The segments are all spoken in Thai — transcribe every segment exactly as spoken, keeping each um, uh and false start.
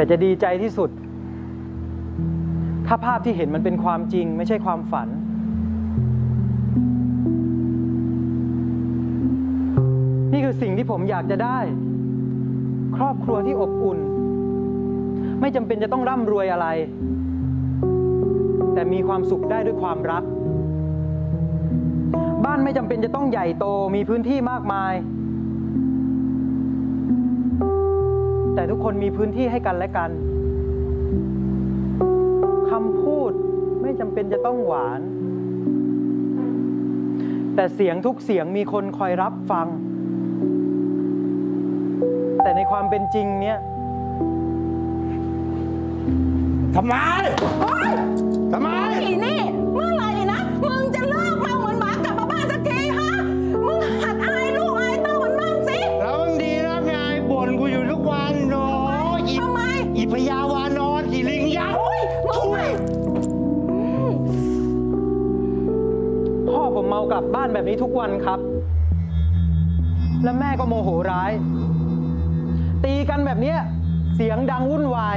แต่จะดีใจที่สุดถ้าภาพที่เห็นมันเป็นความจริงไม่ใช่ความฝันนี่คือสิ่งที่ผมอยากจะได้ครอบครัวที่อบอุ่นไม่จำเป็นจะต้องร่ำรวยอะไรแต่มีความสุขได้ด้วยความรักบ้านไม่จำเป็นจะต้องใหญ่โตมีพื้นที่มากมายแต่ทุกคนมีพื้นที่ให้กันและกันคำพูดไม่จำเป็นจะต้องหวานแต่เสียงทุกเสียงมีคนคอยรับฟังแต่ในความเป็นจริงเนี่ยทำไมทำไมอีนี่เมื่อไหร่นะมึงจะเลิกเมาเหมือนหมากลับมาบ้านสักทีฮะมึงหัดอายลูกอายเต้ามันบ้างสิแล้วมึงดีแล้วไงบ่นกูอยู่ทุกวันโน้ยทำไมอีพยาวานอนอีลิงยักษ์มึงพ่อผมเมากลับบ้านแบบนี้ทุกวันครับและแม่ก็โมโหร้ายตีกันแบบนี้เสียงดังวุ่นวาย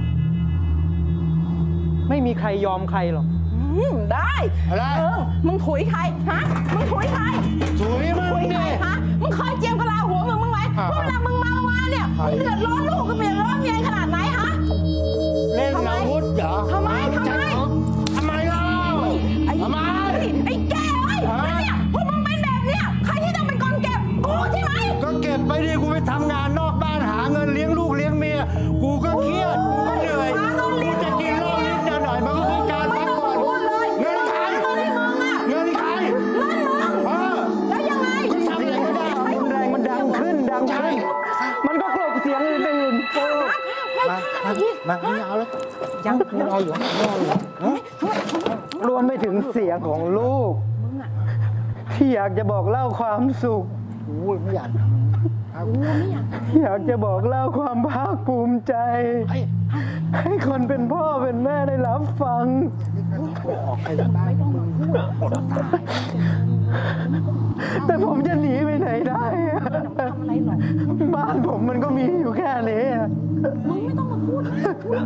ไม่มีใครยอมใครหรอกได้อะไรเออมึงถุยใครฮะมึงถุยใครถุยมึงถุยใครฮะมึงเคยเจียมกะลาหัวมึงมึงไหมเวลามึงเมามาเนี่ยมึงเดือดร้อนลูกก็เดือดร้อนเมียขนาดไหนฮะเล่นอาวุธเหรอทำไมทำไมทำไมเล่าทำไมไอ้แก่ไอ้เนี่ยพวกมึงเป็นแบบเนี้ยใครที่ต้องเป็นคนเก็บกูใช่ไหมก็เก็บไปดิกูไปทำงานนอกบ้านหาเงินเลี้ยงลูกเลี้ยงเมียกูก็เครียดกูก็เหนื่อยกูจะกินเหล้านิดหน่อยมันก็คือการพักผ่อนเงินใครเงินใครเงินมึงเออแล้วยังไงคุณทำอะไรไม่ได้รุนแรงมันดังขึ้นดังขึ้นมันก็กลบเสียงอื่นๆโอ้มามาไม่เอาแล้วยังไม่เอาอยู่ไม่เอาอยู่รวมไปถึงเสียงของลูกที่อยากจะบอกเล่าความสุขโอ้ยไม่อยากอยากจะบอกเล่าความภาคภูมิใจให้คนเป็นพ่อเป็นแม่ได้รับฟังออกไปจากบ้านมึงอดตายแต่ผมจะหนีไปไหนได้บ้านผมมันก็มีอยู่แค่นี้มึงไม่ต้องมาพูดพูด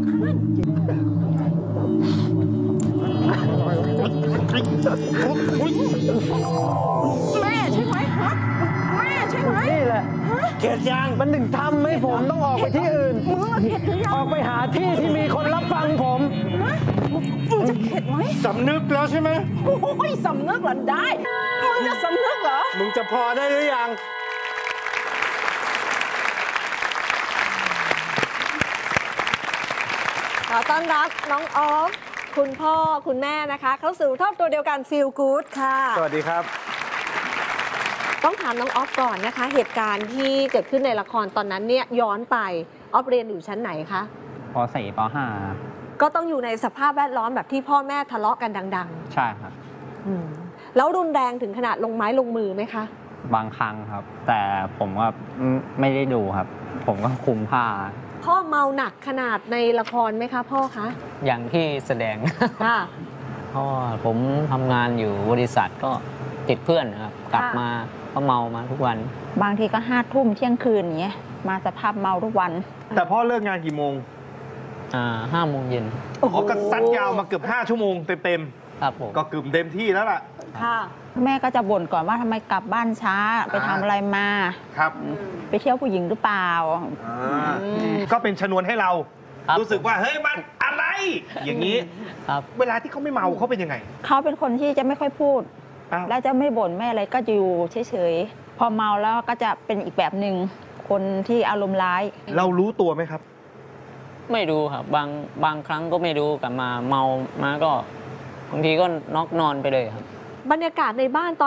แม่ใช่ไหมฮะแม่ใช่ไหมนี่แหละเกลียดยังมันถึงทำให้ผมต้องออกไปที่อื่นออกไปหาที่ที่มีคนรับฟังผมมึงจะเข็ดไหมสำนึกแล้วใช่ไหมโอ้ยสำนึกเหรอได้มึงจะสำนึกเหรอมึงจะพอได้หรือยังขอต้อนรับน้องออฟคุณพ่อคุณแม่นะคะเข้าสู่ครอบครัวเดียวกันฟีลกู๊ดค่ะสวัสดีครับต้องถามน้องออฟก่อนนะคะเหตุการณ์ที่เกิดขึ้นในละครตอนนั้นเนี่ยย้อนไปออฟเรียนอยู่ชั้นไหนคะป สี่ ป ห้าก็ต้องอยู่ในสภาพแวดล้อมแบบที่พ่อแม่ทะเลาะกันดังๆใช่ครับแล้วรุนแรงถึงขนาดลงไม้ลงมือไหมคะบางครั้งครับแต่ผมก็ไม่ได้ดูครับผมก็คุมผ้าพ่อเมาหนักขนาดในละครไหมคะพ่อคะอย่างที่แสดงค่ะเพราะผมทำงานอยู่บริษัทก็ติดเพื่อนนะครับกลับมาก็เมามาทุกวันบางทีก็ห้าทุ่มเที่ยงคืนอย่างเงี้ยมาสภาพเมาทุกวันแต่พ่อเลิกงานกี่โมงอ่าห้าโมงเย็นอ๋อก็ซัดยาวมาเกือบห้าชั่วโมงเต็มๆครับผมก็กึ่มเต็มที่แล้วล่ะค่ะแม่ก็จะบ่นก่อนว่าทำไมกลับบ้านช้าไปทำอะไรมาครับไปเที่ยวผู้หญิงหรือเปล่าก็เป็นชนวนให้เรารู้สึกว่าเฮ้ยมันอะไรอย่างนี้เวลาที่เขาไม่เมาเขาเป็นยังไงเขาเป็นคนที่จะไม่ค่อยพูดแล้วจะไม่บ่นไม่อะไรก็จะอยู่เฉยๆพอเมาแล้วก็จะเป็นอีกแบบหนึ่งคนที่อารมณ์ร้ายเรารู้ตัวไหมครับไม่รู้ครับบางบางครั้งก็ไม่รู้กลับมาเมามาก็บางทีก็น็อกนอนไปเลยครับบรรยากาศในบ้านตอน